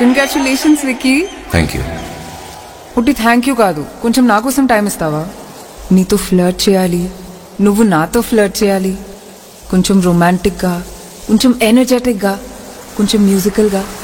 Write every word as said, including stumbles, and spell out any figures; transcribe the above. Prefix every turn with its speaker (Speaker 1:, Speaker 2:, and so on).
Speaker 1: Congratulations Vicky.
Speaker 2: Thank you.
Speaker 1: పుట్టి thank you కాదు, కొంచెం నా కోసం టైం ఇస్తావా? నీతో ఫ్లర్ట్ చేయాలి, నువ్వు నాతో ఫ్లర్ట్ చేయాలి. కొంచెం రొమాంటిక్గా, కొంచెం ఎనర్జెటిక్గా, కొంచెం మ్యూజికల్గా.